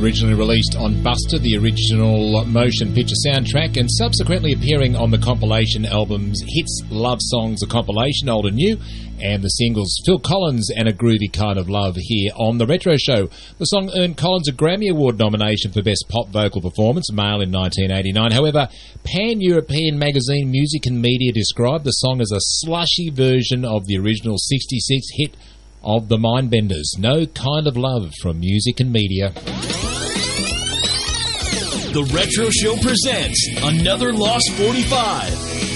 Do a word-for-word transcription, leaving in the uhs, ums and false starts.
originally released on Buster, the original motion picture soundtrack, and subsequently appearing on the compilation albums Hits, Love Songs, a compilation, old and new, and the singles Phil Collins and A Groovy Kind of Love here on The Retro Show. The song earned Collins a Grammy Award nomination for Best Pop Vocal Performance, male, in nineteen eighty-nine. However, Pan-European magazine Music and Media described the song as a slushy version of the original sixty-six hit of the Mindbenders, No Kind of Love, from Music and Media. The Retro Show presents another Lost forty-five.